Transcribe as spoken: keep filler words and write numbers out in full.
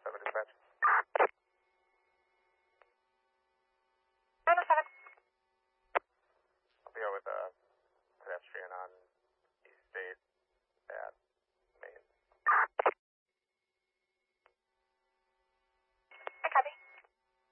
seven dispatch. nine oh seven. I'll be over with a pedestrian on East State.